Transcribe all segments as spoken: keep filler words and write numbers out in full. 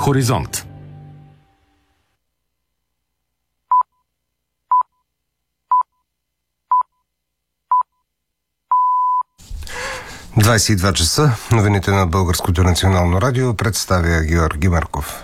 Хоризонт. двадесет и два часа. Новините на Българското национално радио представя Георги Марков.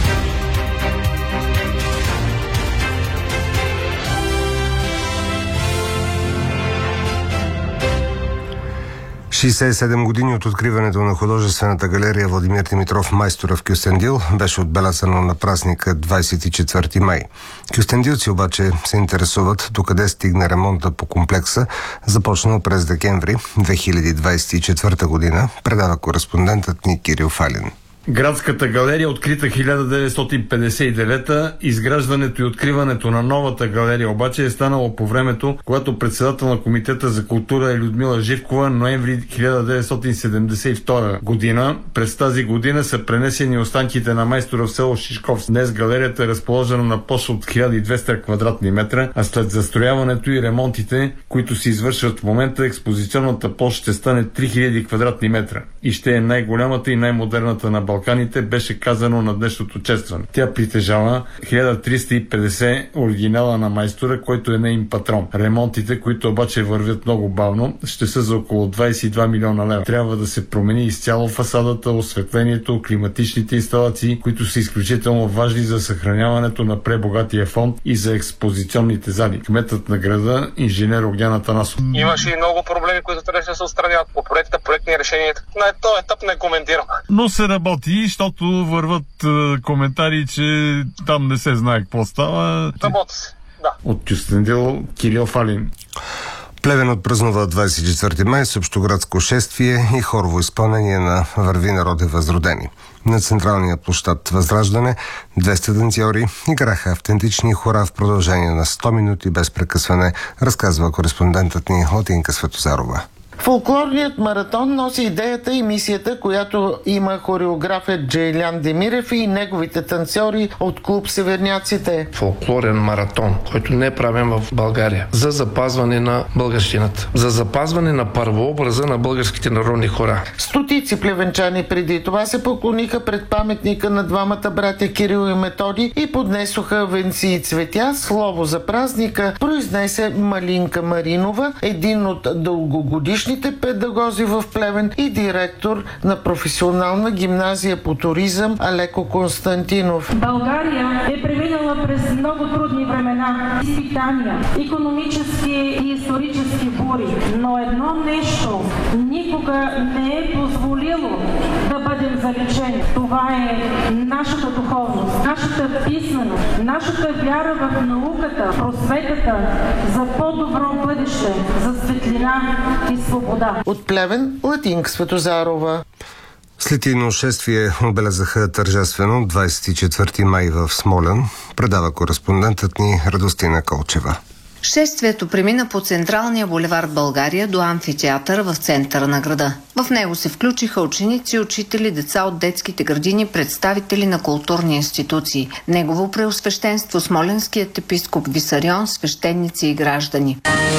шейсет и седем години от откриването на художествената галерия Владимир Димитров Майстора в Кюстендил беше отбелязано на празника двадесет и четвърти май. Кюстендилци обаче се интересуват докъде стигна ремонта по комплекса, започнал през декември две хиляди двадесет и четвърта година, предава кореспондентът ни Кирил Фалин. Градската галерия, открита хиляда деветстотин петдесет и девета, изграждането и откриването на новата галерия обаче е станало по времето, когато председател на Комитета за култура е Людмила Живкова, ноември хиляда деветстотин седемдесет и втора година. През тази година са пренесени останките на Майстора в село Шишков. Днес галерията е разположена на площ от хиляда и двеста квадратни метра, а след застрояването и ремонтите, които се извършват в момента, експозиционната площ ще стане три хиляди квадратни метра и ще е най-голямата и най-модерната на Балканите, беше казано на днешното честване. Тя притежава хиляда триста и петдесет оригинала на Майстора, който е неин патрон. Ремонтите, които обаче вървят много бавно, ще са за около двадесет и два милиона лева. Трябва да се промени изцяло фасадата, осветлението, климатичните инсталации, които са изключително важни за съхраняването на пребогатия фонд и за експозиционните зали. Кметът на града, инженер Огнян Атанасов. Имаше и много проблеми, които трябваше да се отстраняват по проекта, проектни решения. На този етап не коментирам. Но се работи, защото върват е, коментари, че там не се знае какво става. Работи се, да. От Кюстендил, Кирил Фалин. Плевен отпразнува двадесет и четвърти май с общоградско шествие и хорово изпълнение на Върви народе възродени. На централния площад Възраждане двеста танцьори играха автентични хора в продължение на сто минути без прекъсване, разказва кореспондентът ни Латинка Светозарова. Фолклорният маратон носи идеята и мисията, която има хореографът Джейлян Демирев и неговите танцори от клуб Северняците. Фолклорен маратон, който не е правен в България, за запазване на българщината, за запазване на първообраза на българските народни хора. Стотици плевенчани преди това се поклониха пред паметника на двамата братя Кирил и Методи и поднесоха венци и цветя. Слово за празника произнесе Малинка Маринова, един от дългогодишни педагози в Плевен и директор на професионална гимназия по туризъм Алеко Константинов. България е преминала през много трудни времена, изпитания, икономически и исторически бури, но едно нещо никога не е позволило да бъдем заличени. Това е нашата духовност, нашата писменост, нашата вяра в науката, просветата за по-добро бъдеще, за светлина и свобода. От Плевен, Латинка Светозарова. След едно шествие отбелязаха тържествено двадесет и четвърти май в Смолян, предава кореспондентът ни Радостина Колчева. Шествието премина по централния булевард България до амфитеатъра в центъра на града. В него се включиха ученици, учители, деца от детските градини, представители на културни институции. Негово преосвещенство смоленският епископ Висарион, свещеници и граждани.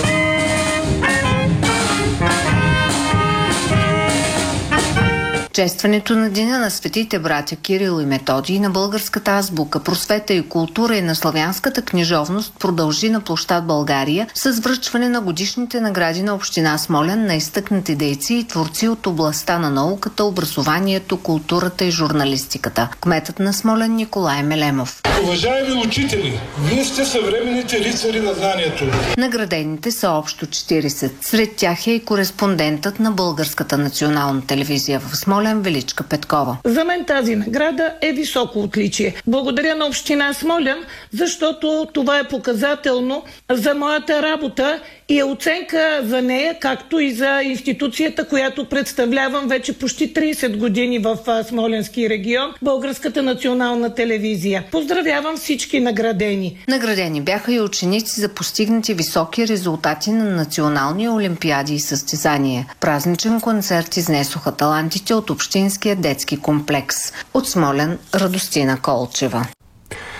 Честването на Деня на светите братя Кирил и Методий, на българската азбука, просвета и култура и на славянската книжовност продължи на площад България с връчване на годишните награди на община Смолян на изтъкнати дейци и творци от областта на науката, образованието, културата и журналистиката. Кметът на Смолян Николай Мелемов. Уважаеми учители, вие сте съвременните рицари на знанието. Наградените са общо четиридесет. Сред тях е и кореспондентът на Българската национална телевизия в Смолян Величка Петкова. За мен тази награда е високо отличие. Благодаря на община Смолян, защото това е показателно за моята работа и е оценка за нея, както и за институцията, която представлявам вече почти тридесет години в Смолянски регион, Българската национална телевизия. Поздравявам всички наградени. Наградени бяха и ученици за постигнати високи резултати на национални олимпиади и състезания. Празничен концерт изнесоха талантите от Общинския детски комплекс. От Смолян Радостина Колчева.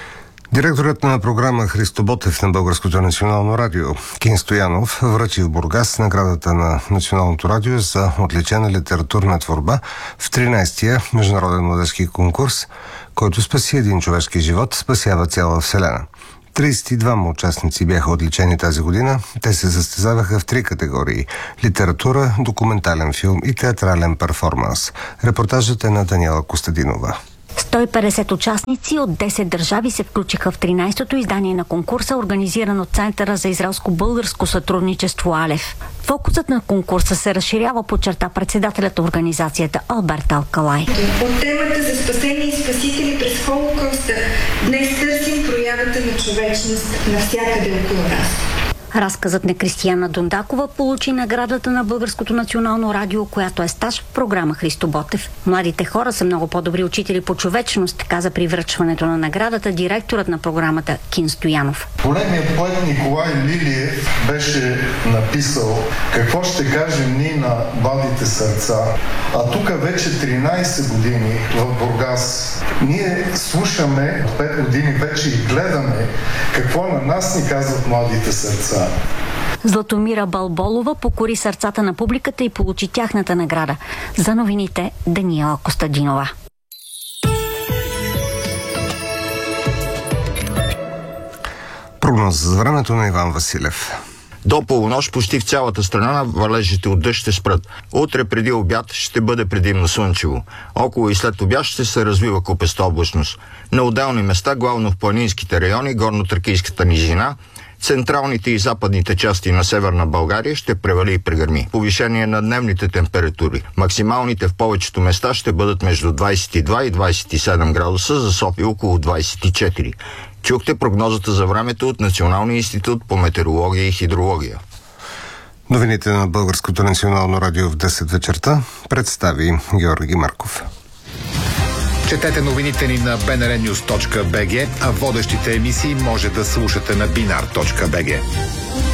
Директорът на програма Христо Ботев на Българското национално радио Кин Стоянов връчи в Бургас наградата на Националното радио за отличена литературна творба в тринайсетия международен младежки конкурс, който спаси един човешки живот, спасява цяла вселена. трийсет и двама участници бяха отличени тази година. Те се състезаваха в три категории – литература, документален филм и театрален перформанс. Репортажът е на Даниела Костадинова. сто и петдесет участници от десет държави се включиха в тринайсетото издание на конкурса, организиран от Центъра за израелско-българско сътрудничество АЛЕФ. Фокусът на конкурса се разширява, подчерта председателят на организацията Алберт Алкалай. От темата за спасение и спасители през Холокоста днес търсим проявата на човечност навсякъде около нас. Разказът на Кристияна Дондакова получи наградата на Българското национално радио, която е стаж в програма Христо Ботев. Младите хора са много по-добри учители по човечност, каза при връчването на наградата директорът на програмата Кин Стоянов. Големият поет Николай Лилиев беше написал: какво ще кажем ние на младите сърца? А тук вече тринайсет години в Бургас ние слушаме, пет години вече и гледаме какво на нас ни казват младите сърца. Златомира Балболова покори сърцата на публиката и получи тяхната награда. За новините Даниела Костадинова. Прогноз за времето на Иван Василев. До полунощ почти в цялата страна валежите от дъжд ще спрат. Утре преди обяд ще бъде предимно слънчево. Около и след обяд ще се развива купеста облачност. На отделни места, главно в планинските райони, горно-тракийската низина, централните и западните части на Северна България ще превали и прегърми. Повишение на дневните температури. Максималните в повечето места ще бъдат между двайсет и два и двайсет и седем градуса, за София около двайсет и четири. Чухте прогнозата за времето от Националния институт по метеорология и хидрология. Новините на Българското национално радио в десет вечерта представи Георги Марков. Четете новините ни на би ен ар нюз точка би джи, а водещите емисии може да слушате на бинар точка би джи.